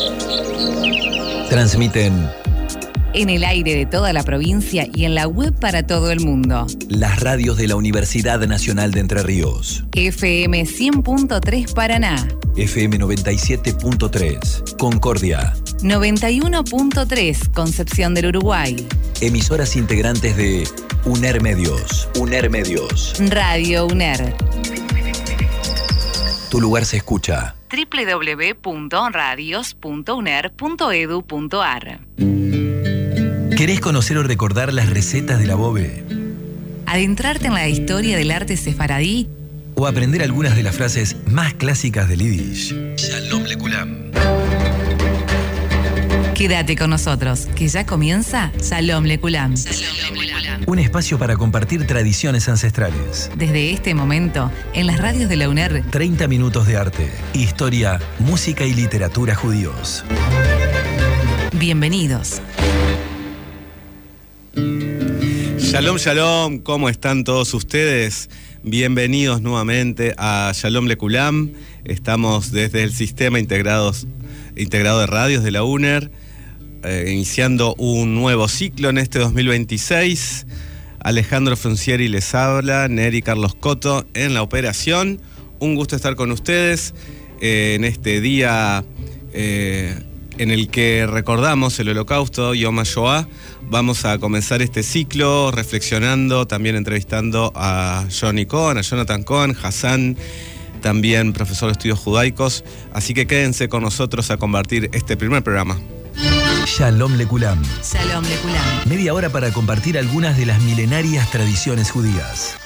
Transmiten en el aire de toda la provincia y en la web para todo el mundo. las radios de la Universidad Nacional de Entre Ríos. FM 100.3 Paraná. FM 97.3 Concordia. 91.3 Concepción del Uruguay. Emisoras integrantes de UNER Medios. UNER Medios. Radio UNER. Tu lugar se escucha. www.radios.uner.edu.ar. ¿Querés conocer o recordar las recetas de la bobe? Adentrarte en la historia del arte sefaradí. ¿O aprender algunas de las frases más clásicas del Yiddish? Shalom Lekulam. Quédate con nosotros, que ya comienza Shalom Lekulam. Un espacio para compartir tradiciones ancestrales. Desde este momento, en las radios de la UNER, 30 minutos de arte, historia, música y literatura judíos. bienvenidos. Shalom, shalom, ¿cómo están todos ustedes? Bienvenidos nuevamente a Shalom Lekulam. Estamos desde el Sistema Integrado de Radios de la UNER, iniciando un nuevo ciclo en este 2026. Alejandro Fruncieri les habla, Neri Carlos Coto en la operación. Un gusto estar con ustedes en este día en el que recordamos el Holocausto, Yom HaShoah. Vamos a comenzar este ciclo reflexionando, también entrevistando a Johnny Cohen, a Jonathan Cohen, Hassan, también profesor de estudios judaicos. Así que quédense con nosotros a compartir este primer programa. Shalom Lekulam. Shalom Lekulam. Media hora para compartir algunas de las milenarias tradiciones judías.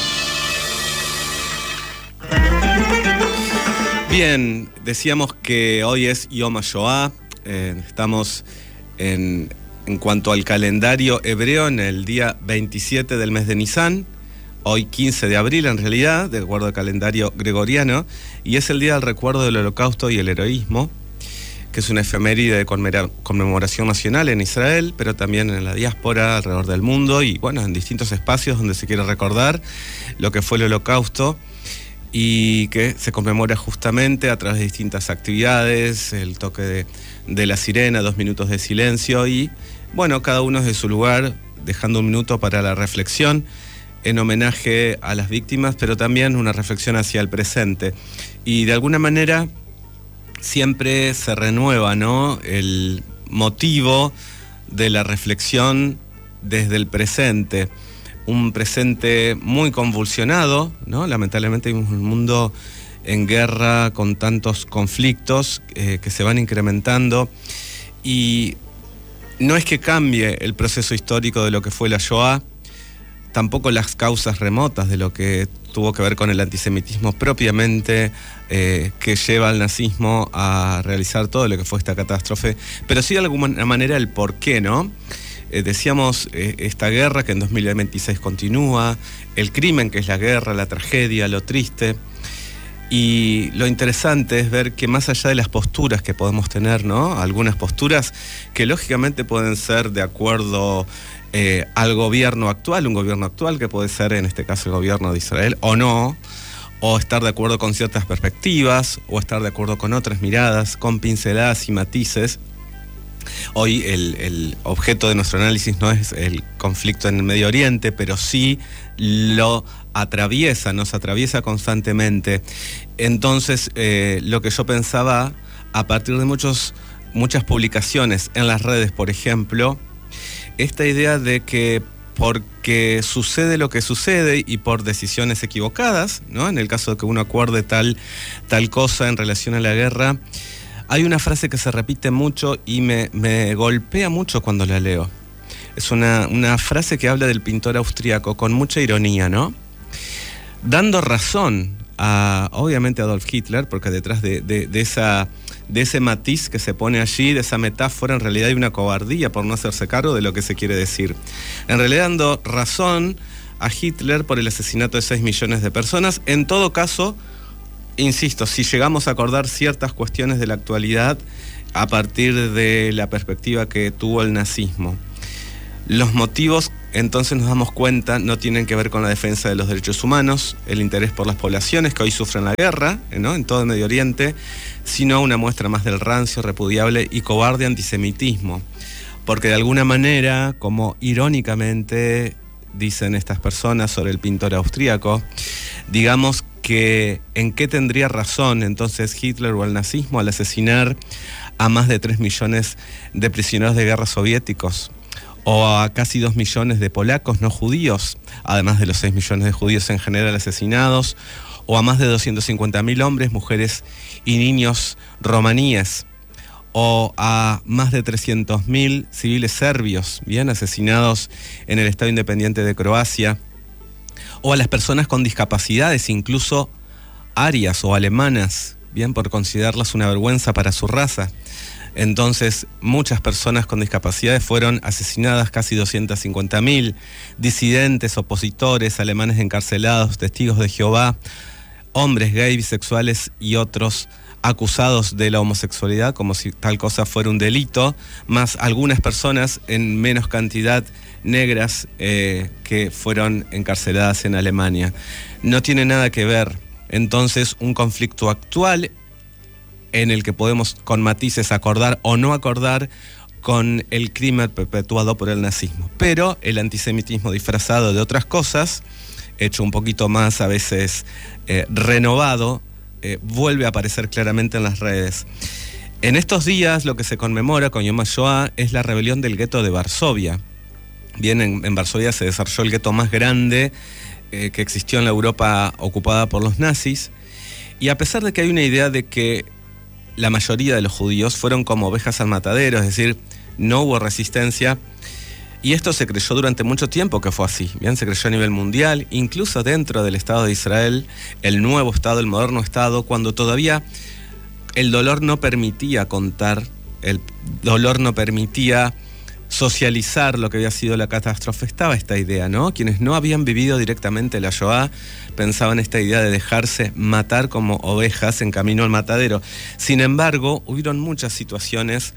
Bien, decíamos que hoy es Yom HaShoah. Estamos en cuanto al calendario hebreo en el día 27 del mes de Nisan, hoy 15 de abril en realidad, de acuerdo al calendario gregoriano, y es el día del recuerdo del Holocausto y el heroísmo, que es una efeméride de conmemoración nacional en Israel, pero también en la diáspora alrededor del mundo y bueno, en distintos espacios donde se quiere recordar lo que fue el Holocausto y que se conmemora justamente a través de distintas actividades, el toque de la sirena, 2 minutos de silencio y, bueno, cada uno desde su lugar, dejando un minuto para la reflexión en homenaje a las víctimas, pero también una reflexión hacia el presente. Y de alguna manera siempre se renueva, ¿no?, el motivo de la reflexión desde el presente. Un presente muy convulsionado, ¿no? Lamentablemente hay un mundo en guerra con tantos conflictos que se van incrementando y no es que cambie el proceso histórico de lo que fue la Shoah, tampoco las causas remotas de lo que tuvo que ver con el antisemitismo propiamente que lleva al nazismo a realizar todo lo que fue esta catástrofe, pero sí de alguna manera el por qué, ¿no? Decíamos esta guerra que en 2026 continúa, el crimen que es la guerra, la tragedia, lo triste. Y lo interesante es ver que más allá de las posturas que podemos tener, ¿no?, algunas posturas que lógicamente pueden ser de acuerdo al gobierno actual, un gobierno actual que puede ser en este caso el gobierno de Israel o no, o estar de acuerdo con ciertas perspectivas, o estar de acuerdo con otras miradas, con pinceladas y matices. Hoy el objeto de nuestro análisis no es el conflicto en el Medio Oriente, pero sí lo atraviesa, nos atraviesa constantemente. Entonces, lo que yo pensaba, a partir de muchas publicaciones en las redes, por ejemplo, esta idea de que porque sucede lo que sucede y por decisiones equivocadas, ¿no?, en el caso de que uno acuerde tal cosa en relación a la guerra, hay una frase que se repite mucho y me golpea mucho cuando la leo. Es una frase que habla del pintor austríaco con mucha ironía, ¿no? Dando razón obviamente a Adolf Hitler, porque detrás de ese matiz que se pone allí, de esa metáfora, en realidad hay una cobardía por no hacerse cargo de lo que se quiere decir. En realidad dando razón a Hitler por el asesinato de 6 millones de personas, en todo caso, insisto, si llegamos a acordar ciertas cuestiones de la actualidad a partir de la perspectiva que tuvo el nazismo. Los motivos entonces nos damos cuenta, no tienen que ver con la defensa de los derechos humanos, el interés por las poblaciones que hoy sufren la guerra, ¿no?, en todo el Medio Oriente, sino una muestra más del rancio, repudiable y cobarde antisemitismo. Porque de alguna manera, como irónicamente dicen estas personas sobre el pintor austríaco, digamos que ¿en qué tendría razón entonces Hitler o el nazismo al asesinar a más de 3 millones de prisioneros de guerra soviéticos? O a casi 2 millones de polacos no judíos, además de los 6 millones de judíos en general asesinados, o a más de 250.000 hombres, mujeres y niños romaníes, o a más de 300.000 civiles serbios, bien, asesinados en el Estado Independiente de Croacia, o a las personas con discapacidades, incluso arias o alemanas, bien, por considerarlas una vergüenza para su raza. Entonces, muchas personas con discapacidades fueron asesinadas, casi 250.000, disidentes, opositores, alemanes encarcelados, testigos de Jehová, hombres gays, bisexuales y otros acusados de la homosexualidad como si tal cosa fuera un delito, más algunas personas en menos cantidad negras que fueron encarceladas en Alemania. No tiene nada que ver, entonces, un conflicto actual en el que podemos con matices acordar o no acordar con el crimen perpetuado por el nazismo. Pero el antisemitismo disfrazado de otras cosas, hecho un poquito más a veces renovado, vuelve a aparecer claramente en las redes. En estos días lo que se conmemora con Yom HaShoah es la rebelión del gueto de Varsovia. Bien, en Varsovia se desarrolló el gueto más grande que existió en la Europa ocupada por los nazis. Y a pesar de que hay una idea de que la mayoría de los judíos fueron como ovejas al matadero, es decir, no hubo resistencia, y esto se creyó durante mucho tiempo que fue así, bien, se creyó a nivel mundial, incluso dentro del Estado de Israel, el nuevo Estado, el moderno Estado, cuando todavía el dolor no permitía contar, el dolor no permitía socializar lo que había sido la catástrofe, estaba esta idea, ¿no? Quienes no habían vivido directamente la Shoah pensaban esta idea de dejarse matar como ovejas en camino al matadero. Sin embargo, hubieron muchas situaciones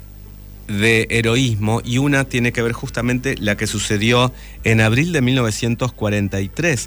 de heroísmo y una tiene que ver justamente la que sucedió en abril de 1943.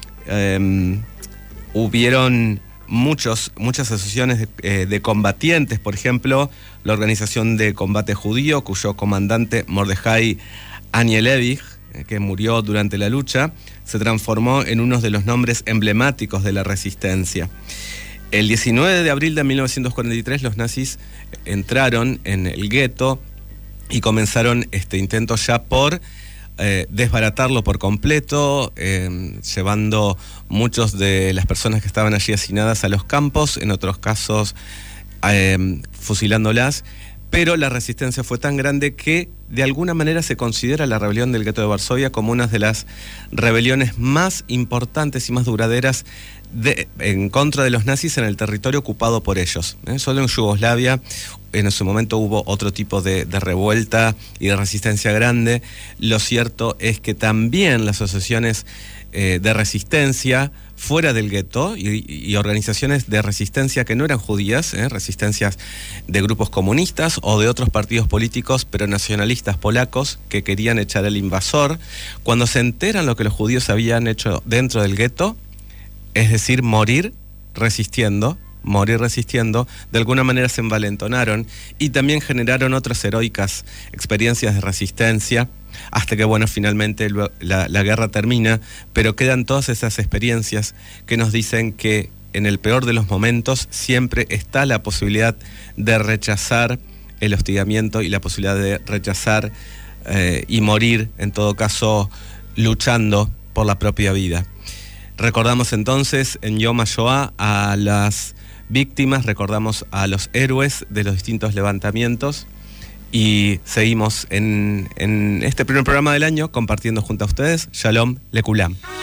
Hubieron muchas asociaciones de combatientes, por ejemplo, la Organización de Combate Judío, cuyo comandante Mordejai Anielewicz, que murió durante la lucha, se transformó en uno de los nombres emblemáticos de la resistencia. El 19 de abril de 1943 los nazis entraron en el gueto y comenzaron este intento ya por desbaratarlo por completo, llevando muchos de las personas que estaban allí hacinadas a los campos, en otros casos fusilándolas, pero la resistencia fue tan grande que de alguna manera se considera la rebelión del gueto de Varsovia como una de las rebeliones más importantes y más duraderas en contra de los nazis en el territorio ocupado por ellos. Solo en Yugoslavia en ese momento hubo otro tipo de revuelta y de resistencia grande. Lo cierto es que también las asociaciones de resistencia fuera del gueto y organizaciones de resistencia que no eran judías, resistencias de grupos comunistas o de otros partidos políticos, pero nacionalistas polacos que querían echar al invasor, cuando se enteran lo que los judíos habían hecho dentro del gueto, es decir, morir resistiendo, de alguna manera se envalentonaron y también generaron otras heroicas experiencias de resistencia, hasta que, bueno, finalmente la guerra termina, pero quedan todas esas experiencias que nos dicen que en el peor de los momentos siempre está la posibilidad de rechazar el hostigamiento y la posibilidad de rechazar y morir, en todo caso, luchando por la propia vida. Recordamos entonces en Yom HaShoah a las víctimas, recordamos a los héroes de los distintos levantamientos y seguimos en este primer programa del año compartiendo junto a ustedes. Shalom Lekulam.